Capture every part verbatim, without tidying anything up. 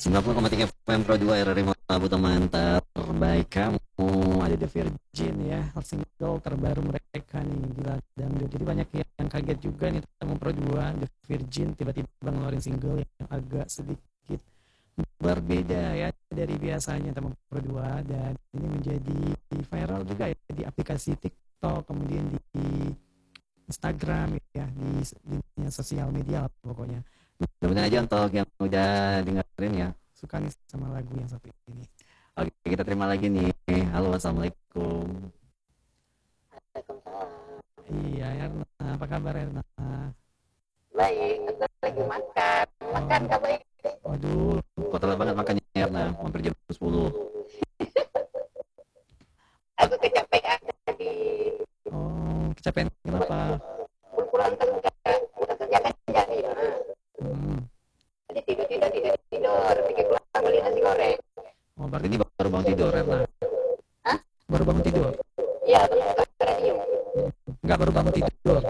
sembilan puluh koma tiga F M Pro dua R R I Melabu teman terbaik kamu. Ada The Virgin ya, single terbaru mereka nih, gila dangdut. Jadi banyak yang kaget juga nih tentang Pro dua, The Virgin tiba-tiba ngeluarin single yang agak sedikit berbeda ya dari biasanya teman Pro dua, dan ini menjadi viral juga ya di aplikasi TikTok, kemudian di Instagram ya, di, di sosial media lah pokoknya. Mudah-mudahan aja untuk yang udah dengerin ya suka nih sama lagu yang satu ini. Oke, kita terima lagi nih. Halo, assalamualaikum. Waalaikumsalam. Iya, Erna, apa kabar Erna? Baik, aku lagi makan. Makan gak baik. Waduh, kok telat banget makannya Erna? Hampir jam sepuluh. Aku kecapean tadi. Oh, kecapean kenapa? Pulang kerja, pulang kerja kan jadi. Hmm. Jadi tidur tidur tidur tidur. Pikir pulang beli nasi goreng. Oh, berarti ini baru bangun tidur Erna? Hah? Baru bangun tidur? Iya, baru buka radio. Enggak, baru bangun tidur.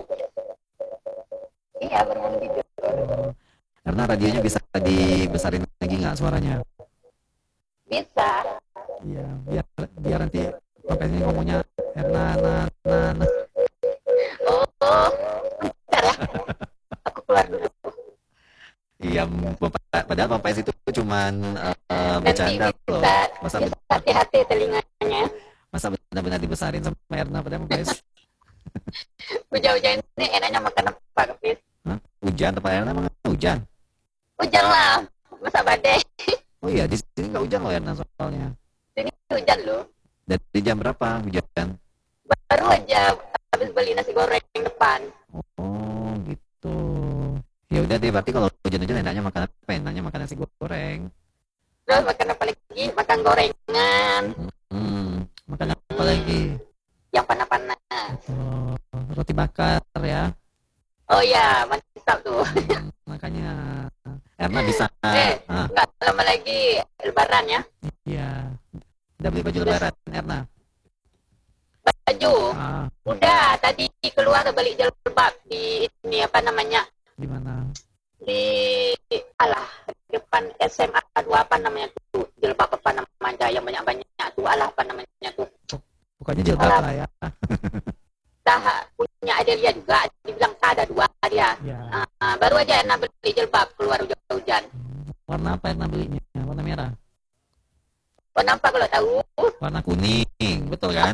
Iya, baru bangun tidur. Oh. Karena radionya bisa dibesarin lagi nggak suaranya? Bisa. Iya, biar biar nanti kompensnya ngomongnya Erna, na, na, na. Oh, bentar ya. Aku keluar dulu. Iya, padahal Bapak itu cuman uh, bercanda loh. Masa hati-hati telinganya. Masa benar-benar dibesarin sama Erna padahal Bapak Hujan-hujan ini enaknya makan apa, Kepis? Hah? Hujan, tempat Erna emang hujan? Hujan lah, masa badai. Oh iya, di sini nggak hujan loh Erna soalnya. Sini hujan loh. Dari jam berapa hujan? Baru aja habis beli nasi goreng depan. Oh gitu. Ya udah deh, berarti kalau hujan-hujan enaknya makan apa? Enaknya makan nasi goreng. Terus makan apa lagi? Makan gorengan. Hmm, makan apa lagi? Yang panas-panas. Oh, roti bakar ya. Oh ya, mantap tuh. Hmm, makanya Erna bisa. Eh, ah. nggak lama lagi Lebaran ya. Iya. Udah beli baju Lebaran Erna? Baju. Ah. Udah, tadi keluar beli jilbab di ini apa namanya? Di mana? Di alah depan S M A dua apa namanya tuh? Jilbab apa namanya yang banyak-banyak tuh? Alah apa namanya tuh? Pokoknya jilbab lah ya. Dah punya Adelia juga, dibilang tak ada dua dia. Ya. Uh, baru aja Erna beli jilbab keluar hujan-hujan. Warna apa Erna belinya? Warna merah? Warna apa kalau tahu? Warna kuning, betul kan?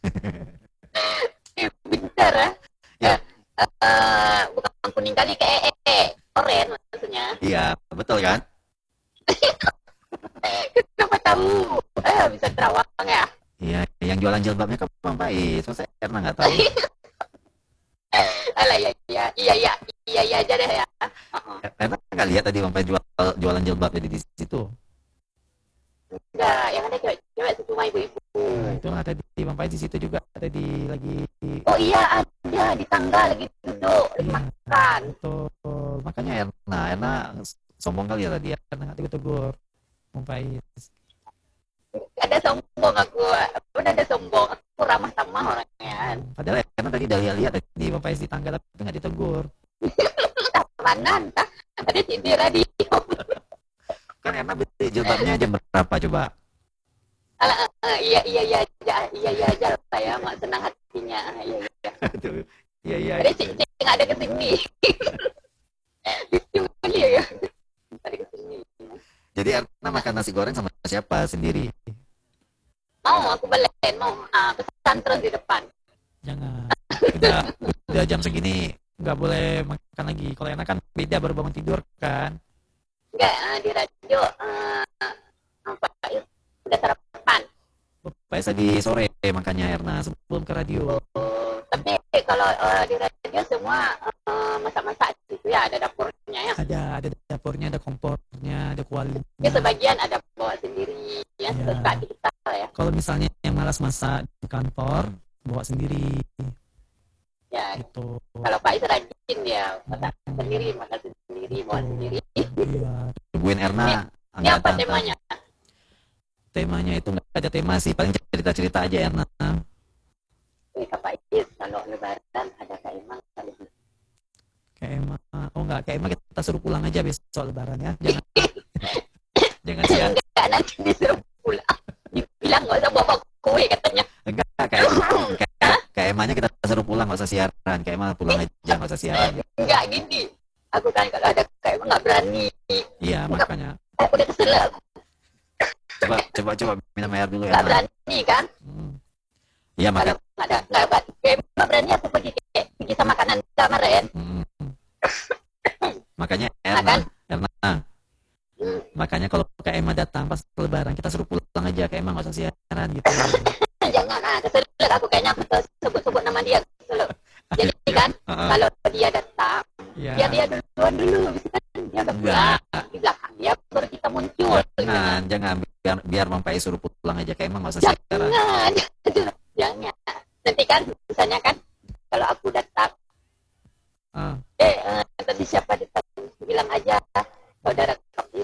Eh, bentar ya. Ya. Uh, bukan kuning kali kayak eh, oren maksudnya. Iya, betul kan? Kenapa tahu? Eh, bisa terawang ya? Iya, yang jualan jilbabnya kan Bang Pais, masa Erna nggak tahu? Alah, iya, iya, iya, iya, iya, iya aja deh ya. Uh-huh. Erna nggak lihat tadi Bang Pais jual, jualan jilbabnya di situ? Enggak, yang ada cewek-cewek cuma ibu-ibu. Nah, itulah tadi Bang Pais di situ juga tadi lagi. Oh iya, ada di tangga lagi duduk, iya, makan. Betul. Makanya Erna, Erna sombong kali ya tadi Erna nggak tegur-tegur Bang Pais. Ada sombong aku, udah ada sombong, aku ramah tamah orangnya. Padahal karena tadi udah lihat tadi Bang Pais di tangga tapi nggak ditegur. Mana entah, ada di radio. Kan Erna beli jilbabnya jam berapa coba? Uh, uh, iya iya iya aja, iya iya aja lah ya, mak senang hatinya. Iya iya. Aduh, iya iya. Ada cik-cik nggak ada kesini. Iya ya. Ada kesini. Jadi Erna makan nasi goreng sama siapa sendiri? Mau aku balen, mau uh, pesan terus di depan. Jangan. Udah, udah jam segini nggak boleh makan lagi. Kalau enak kan beda baru bangun tidur kan? Enggak, uh, di radio uh, apa ya? Udah sarapan. Bapak tadi sore makanya Erna sebelum ke radio. Uh, tapi kalau uh, di radio semua uh, masak-masak gitu ya, ada dapurnya ya. Ada, ada dapurnya, ada kompornya, ada kualinya. Ya sebagian ada bawa sendiri ya, ya. Suka kita ya. Kalau misalnya yang malas masak di kantor, bawa sendiri. Ya. Gitu. Kalau Pak Is rajin ya, masak hmm. sendiri, makan sendiri, bawa sendiri. Iya. Tungguin Erna. Ini apa temanya? Temanya itu nggak ada tema sih, paling cerita-cerita aja Erna. Eh, Pak Is, kalau Lebaran ada Kak Emang kali ini. Kak Emang, oh nggak, Kak Emang kita suruh pulang aja besok Lebaran ya. Jangan jangan siaran. Enggak, nanti disuruh pulang. Dibilang nggak usah bawa kue katanya. Enggak, kayak kayak kayak emangnya kita suruh pulang nggak usah siaran, kayak emang pulang aja nggak usah siaran. Enggak gini. Aku kan kalau ada kayak emang nggak berani. Iya, makanya. Eh, udah kesel aku. Coba coba coba minum air dulu ya. Nggak berani kan? Hmm. Iya, Kalau makanya. nggak ada nggak berani. Kayak nggak berani aku pergi kayak pergi sama kanan kemarin. Hmm. Makanya Nah, Erna, kan? Erna. Hmm. Makanya kalau Kak Emma datang pas lebaran, kita suruh pulang aja, Kak Emma nggak usah siaran gitu. Jangan, ah, kesel aku kayaknya aku sebut-sebut nama dia. Kesel. Jadi kan, Uh-uh. kalau dia datang, Iya. biar dia duluan dulu. Dia udah pulang. Enggak. Di belakang dia baru kita muncul. Jangan, jangan biar biar Mampai suruh pulang aja, Kak Emma nggak usah siaran. Jangan, jangan. Nanti kan, misalnya kan, kalau aku datang, Ah. eh, eh tadi siapa datang, bilang aja saudara Kapis.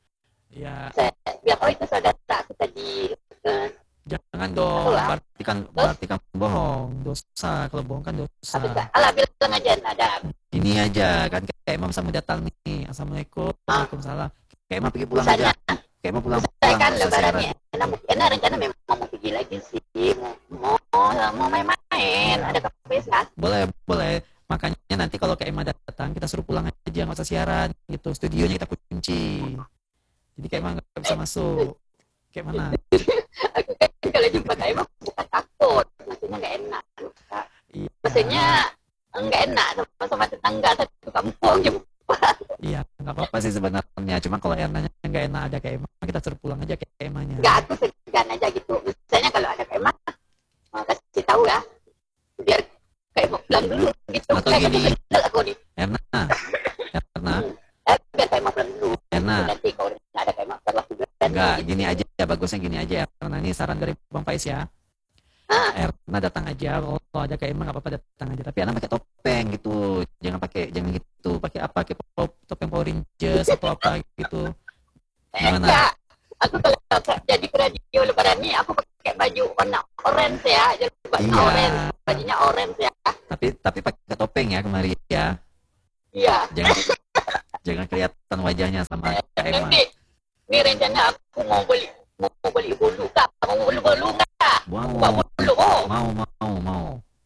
Iya. Saya bilang, oh itu saudara aku tadi. Eh, Jangan dong, Betul, ah. berarti kan berarti kan bohong, dosa. Kalau bohong kan dosa. Habis dah, alah bilang aja, ada. Ini aja kan Kak Emma sama datang nih. Assalamualaikum, Ah. Waalaikumsalam. Kak Emma pergi pulang Misalnya, aja. Kak Emma pulang saya pulang. kan nggak usah lebaran siaran. nih, enak, enak rencana memang mau pergi lagi sih, mau mau mau main-main, ada Kapis kan? Boleh, boleh. Makanya nanti kalau Kak Emma datang, kita suruh pulang aja, nggak usah siaran gitu. Studionya kita kunci. Jadi Kak Emma nggak bisa masuk. Kayak mana? Aku kan kalau jumpa Kak Emma bukan takut, maksudnya nggak enak. Iya. Maksudnya nggak enak sama-sama tetangga satu kampung gitu. Iya, nggak apa-apa sih sebenarnya. Cuma kalau Ernanya nggak enak ada Kak Emma, kita suruh pulang aja Kak Emmanya. Nggak, aku segan aja gitu. Misalnya kalau ada Kak Emma, mau kasih tahu ya, biar Kak Emma pulang dulu gitu. Atau Kayak gini. kesel aku nih. Erna, Erna, Eh, biar Kak Emma pulang dulu. Erna. Nanti kalau nggak ada Kak Emma, baru aku bilang. Enggak, gitu. gini aja, bagusnya gini aja. Erna, ini saran dari Bang Faiz ya. Ah. Erna datang aja, kalau ada Kak Emma nggak apa-apa datang aja. Tapi Erna pakai topeng gitu, jangan pakai, jangan gitu. Pakai apa? Pakai pop- topeng Power Rangers atau apa gitu. Gimana? Enggak. Aku kalau jadi ke radio lebaran nih, aku pakai baju warna orange ya. Jadi baju Iya. orange, bajunya orange ya. Tapi tapi pakai topeng ya kemarin ya. Iya. Jangan jangan kelihatan wajahnya sama Kak Emma. Nanti, ini rencana aku mau beli mau beli bulu kak, mau beli bulu kak, Wow, mau bulu, oh, mau mau mau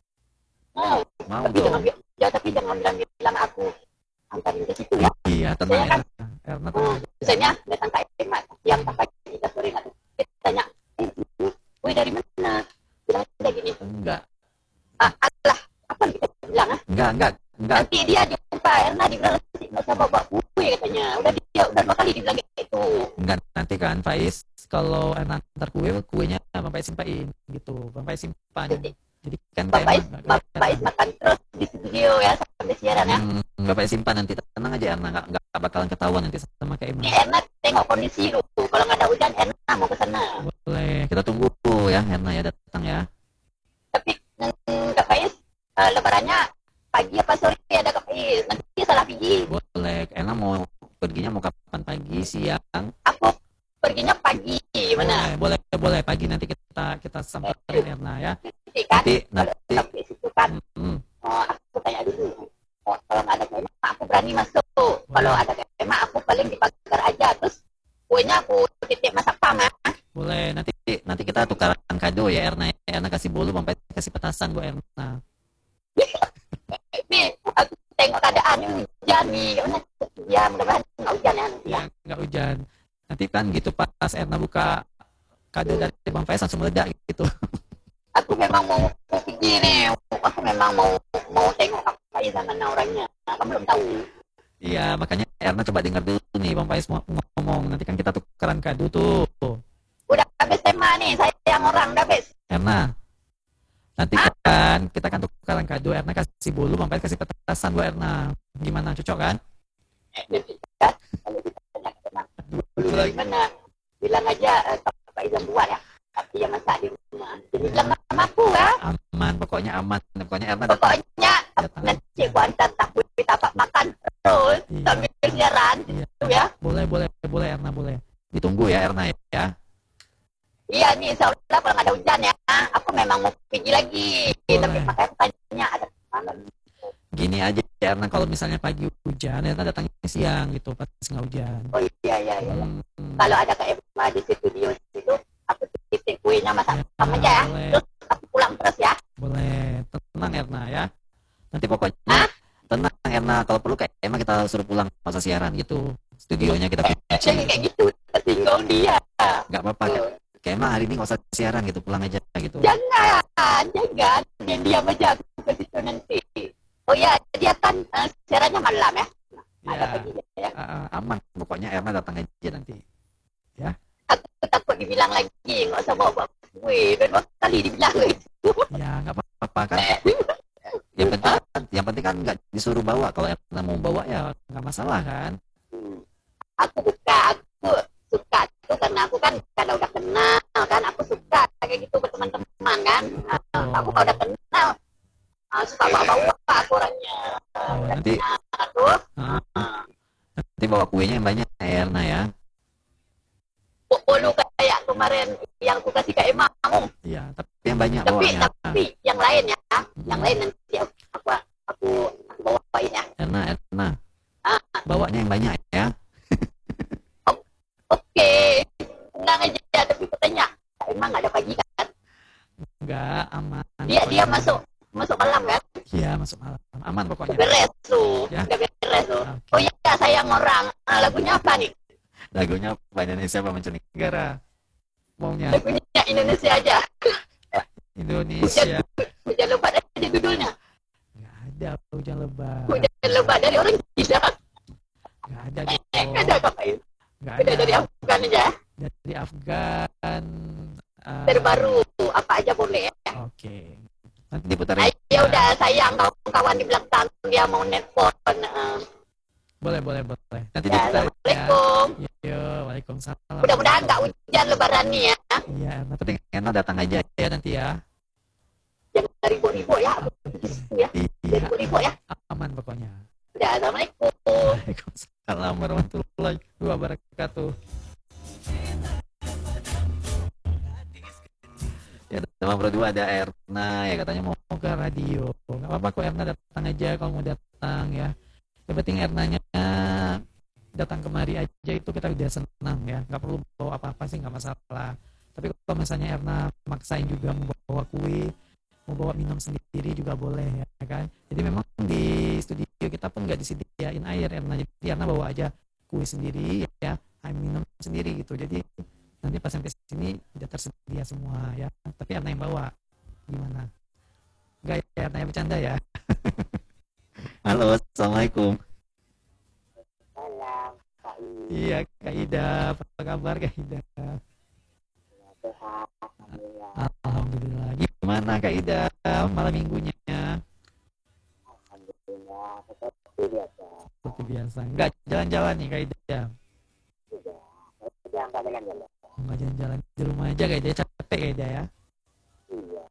mau. mau Tapi jangan dong. bi- ya tapi jangan bilang bilang aku antarin ke situ ya. Iya, tenang Saya kan, Erna. Erna oh, tenang aja. misalnya datang Kak Emma, yang pakai kita sering atau kita tanya, eh, woi dari mana? Bilang aja gini, Enggak, ah, alah, apa kita bilang ah? enggak, enggak, enggak. Nanti dia jumpa Erna di bilang nggak usah bawa kue katanya. Udah dia udah dua kali dibilang gitu. Enggak, nanti kan Faiz kalau Erna antar kue, kuenya Bang Faiz simpain gitu. Bang Faiz simpan. Jadi kan Kak Bapak Emma Is, nggak Bapak kelihatan. Is makan terus di studio ya sampai siaran ya. Hmm, Bang Faiz simpan nanti. Tenang aja Erna, nggak nggak bakalan ketahuan nanti sama Kak Emma. Ini Erna tengok kondisi dulu. Kalau nggak ada hujan, Erna mau ke sana. Boleh, kita tunggu ya Erna ya datang ya. Tapi hmm, Kak Faiz, eh, lebarannya pagi apa sore ada Kak Faiz? Nanti dia salah pergi. Boleh, Erna mau perginya mau kapan? Pagi, siang? Aku perginya pagi. Mana? Boleh, boleh, boleh. Pagi nanti kita kita samperin Erna ya. Nanti kan? Nanti, Kalau nanti. Kak Faiz itu kan, Hmm, oh, aku tanya dulu. Oh, kalau nggak ada Kak Emma, aku berani masuk. Kalau ada Kak Emma, aku paling di pagar aja. Terus kuenya aku titip masak pama. boleh. Nanti nanti kita tukaran kado ya Erna. Erna kasih bolu, Bang Faiz kasih petasan buat Erna. Nih, aku tengok keadaan hujan nih. Ya, mudah-mudahan nggak hujan ya. Ya, nggak hujan. Nanti kan gitu pas Erna buka kado dari Bang Faiz langsung meledak gitu. Aku memang mau mau pergi nih. Aku memang mau mau tengok apa ya sama orangnya. Aku belum tahu. Iya, makanya Erna coba dengar dulu nih Bang Faiz mau ngomong. Nanti kan kita tukaran kado tuh. Udah habis tema nih, saya yang orang udah habis. Erna, nanti kan kita kan tukaran kado. Erna kasih bolu, Bang Faiz kasih petasan buat Erna. Gimana, cocok kan? Nanti kan, kalau kita tanya ke teman, dulu dari mana? Bilang aja eh, Pak Izam buat ya. Tapi yang masak di rumah. Jadi bilang sama aku ya. Aman, pokoknya aman. Pokoknya Erna datang. Pokoknya Datang. nanti gua antar tahu kita pak makan terus Iya. sambil siaran. Iya. Itu ya. Boleh, boleh, boleh Erna, boleh. Ditunggu ya Erna ya. Iya nih, insya Allah kalau nggak ada hujan ya, aku memang mau pergi lagi. Boleh. Tapi pakai tanya ada mana. Gini aja karena kalau misalnya pagi hujan, ya datangnya siang gitu pas nggak hujan. Oh iya iya iya. Hmm. Kalau ada Kak Emma di studio situ, aku titip kuenya masak Ya, sama aja ya. boleh, Terus aku pulang terus ya. boleh. Tenang Erna ya. Nanti pokoknya Hah? tenang Erna. Kalau perlu kayak emang kita suruh pulang masa siaran gitu. Studionya kita Eh, kunci jangan gitu. kayak gitu. Tinggal dia. Nggak apa-apa. Kayak emang hari ini nggak usah siaran gitu. Pulang aja gitu. Jangan, jangan. Dia diam aja aku ke situ nanti. Oh ya, dia kan uh, siarannya malam ya. Ada Ya, paginya ya. uh, aman. Pokoknya Erna datang aja nanti. Ya. Aku takut dibilang lagi, nggak usah bawa kue. Dan dua kali dibilang gitu. Ya, nggak apa-apa kan. Yang penting, yang penting kan nggak disuruh bawa. Kalau Erna mau bawa ya nggak masalah kan. Hmm. Aku buka, aku suka itu karena aku kan kalau udah kenal kan, aku suka kayak gitu berteman-teman kan. Nah, Oh. aku kalau udah kenal, uh, suka bawa-bawa aku orangnya. Uh, Oh, udah nanti kenal aku. uh, Uh, nanti bawa kuenya yang banyak Erna ya. Pokoknya kayak kemarin yang aku kasih ke Emang. Iya, tapi yang banyak Tapi bawanya. tapi yang lain ya, yang lain nanti aku aku aku, aku bawain ya. Erna, Erna, Ah, bawanya yang banyak ya. oke, tenang aja. Tapi katanya emang nggak ada pagi kan? Enggak, aman. Dia dia masuk masuk malam kan? Iya, masuk malam. Aman pokoknya. Beres tuh, Ya. udah beres tuh. Oke. Oh iya, sayang orang. Ah, lagunya apa nih? Lagunya apa? Indonesia apa mancanegara? Maunya Lagunya Indonesia aja. Indonesia. Hujan lebat aja judulnya. Nggak ada hujan lebat. Hujan lebat dari orang gila. Nggak ada Eh, gitu. nggak ada ngapain? Nggak Udah ada. dari Afgan aja. Dari Afgan. uh, Terbaru apa aja boleh ya. Oke. Nanti diputar Ayo ya udah, sayang kawan-kawan di belakang dia mau nelpon. Uh, Boleh, boleh, boleh. Nanti ya, diputar ya. Assalamualaikum. Yo, waalaikumsalam. Mudah-mudahan nggak hujan lebaran nih ya. Iya, nanti Erna datang aja ya nanti ya. Jangan ribu-ribu ya. Ya, Iya, ribu-ribu ya. aman pokoknya. Udah, assalamualaikum. Waalaikumsalam warahmatullahi wabarakatuh. Ya, teman berdua ada Erna ya katanya mau ke radio. Gak apa-apa kok Erna datang aja kalau mau datang ya. Yang penting Ernanya datang kemari aja itu kita udah senang ya. Gak perlu bawa apa-apa sih, gak masalah. Tapi kalau misalnya Erna maksain juga mau bawa kue, mau bawa minum sendiri juga boleh ya kan. Jadi memang di studio kita pun nggak disediain air Erna, jadi Erna bawa aja kue sendiri ya, air minum sendiri gitu. Jadi nanti pas sampai sini udah tersedia semua ya, tapi Erna yang bawa. Gimana? Nggak ya, Erna yang bercanda ya. Halo, assalamualaikum. Salam, Kak I. Iya Kak Ida, apa kabar Kak Ida? Sehat, alhamdulillah. Alhamdulillah. Gimana Kak Ida malam minggunya? Alhamdulillah, seperti biasa. Seperti biasa. Enggak jalan-jalan nih Kak Ida. Sudah. Kerja nggak jalan-jalan. Enggak jalan-jalan di rumah aja Kak Ida, capek Kak Ida ya. Iya.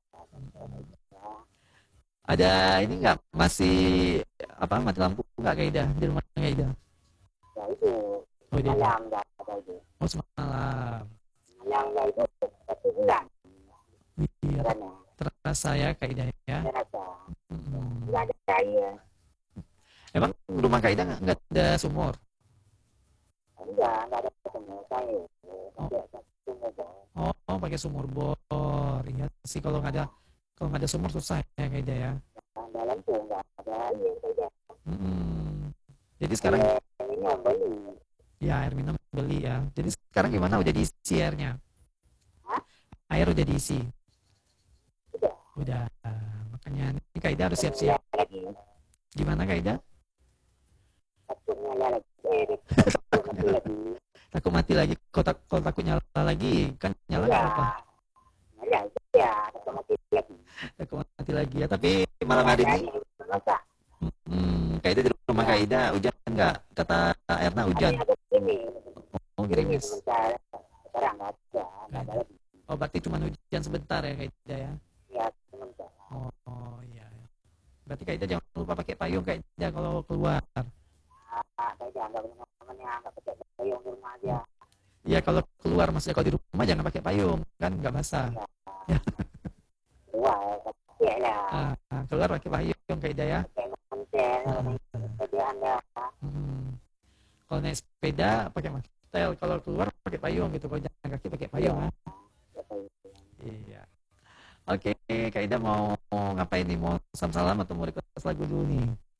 Ada ini enggak masih apa mati lampu enggak Kak Ida di rumah Kak Ida? Ya itu. Oh, di Malam nggak ada itu. Oh, semalam. Malam nggak itu satu bulan. Iya, Karena terasa ya Kak Ida ya. terasa Mm-mm. nggak ada air. Emang rumah Kak Ida enggak ada sumur? Enggak, nggak ada semua saya. Pakai satu mobil. Oh, oh pakai sumur bor. Iya sih kalau nggak ada kalau nggak ada sumur susah ya Kak Ida ya. Dalam tuh nggak ada air saja. Mm-mm. Jadi sekarang Ini yang beli. ya air minum beli ya. Jadi sekarang gimana udah diisi airnya? Hah? Air udah diisi. Udah. Udah. Makanya ini Kak Ida harus siap-siap. Lagi. Gimana Kak Ida? Takutnya nyala lagi. Eh, takutnya lagi. Takut mati lagi. Kalau, tak, kalau takut nyala lagi kan nyala nggak apa? Ya, ya, takut mati lagi. Takut mati lagi ya. Tapi malam hari ini, Masa? hmm, Kak Ida di rumah Kak Ida hujan nggak? Kata Erna hujan. Ada ini. Oh Ini gerimis. sebentar. Sekarang nggak ada. Nggak ada lagi. Oh berarti cuma hujan sebentar ya Kak Ida ya? Ya, sebentar. Oh, oh iya. Berarti Kak Ida jangan lupa pakai payung Kak Ida kalau keluar. Ah, saya jangan nggak punya temennya. Nggak pakai payung di rumah aja. Iya kalau keluar maksudnya kalau di rumah jangan pakai payung kan nggak basah. Wah, pakai lah. Ah, keluar pakai payung Kak Ida ya. Pakai mantel ya. Ah, Jadi anda hmm. Kalau naik sepeda pakai mantel, kalau keluar pakai payung gitu, kalau jalan kaki pakai payung kan. Iya. Oke, Kak Ida mau ngapain nih? Mau salam-salam atau mau request lagu dulu nih?